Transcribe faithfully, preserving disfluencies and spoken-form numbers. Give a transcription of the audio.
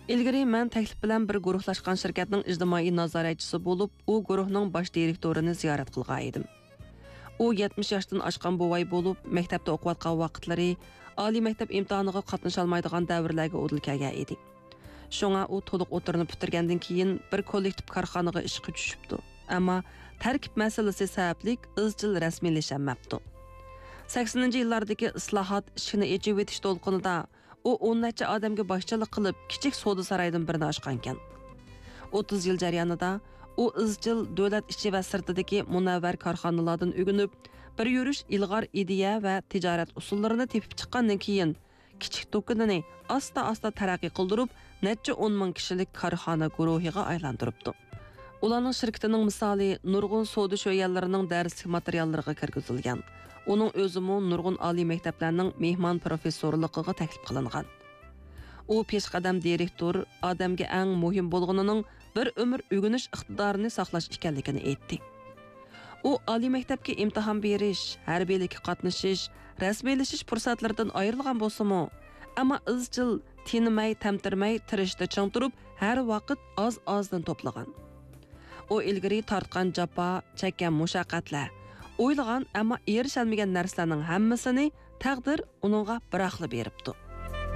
İlgari mən təklif bilan bir guruhlaşqan şirkətning ijtimoiy nazoratchisi bo'lib, u guruhning bosh direktorini ziyorat qilgan edim. U yetmiş yoshdan oshgan buvay bo'lib, maktabda o'qiyotgan vaqtlari oliy maktab imtihoniga qatnasha olmaydigan davrlarga o'dil kelgan edi. Shunga u to'liq o'tirini bitirgandan keyin bir kollektiv korxonaga ishga tushibdi. Ammo tarkib masalasi sababli izchil rasmiylashamabdi. saksoninchi yillardagi islohot ishini echib etish to'lqinida u o'n necha odamga boshchilik qilib, kichik savdo saroyidan birini ochgan ekan. o'ttiz yil jarayonida u izchil davlat ichi va sirtidagi munavvar korxonalardan o'rganib, bir yurish ilg'or ideya va tijorat usullarini tepib chiqqandan keyin kichik do'konini asta-asta taraqqiy qildirib, necha o'n ming kishilik korxona guruhiga aylantiribdi. Ularning shirkatining misoli nurg'un savdo sho'yalarining darslik materiallariga kirgizilgan. Uning o'zimi nurg'un oliy maktablarning mehmon professorligiga taklif qilingan. U peshqadam direktor odamga eng muhim bo'lganining bir umr o'rganish iqtidorini saqlash ekanligini aytdi. U oliy maktabga imtihon berish, harbiylikka qatnashish, rasmiylashish fursatlaridan ayrilgan bo'lsa-mu, ammo izchil, tinmay, tamtirmay, tirishda ching turib, har vaqt oz-ozdan to'plagan. U ilgari tortgan jafo, chekkan mushaqqatlar, o'ylagan ammo erishalmagan narsalarning hammasini taqdir uningga biroqli beribdi.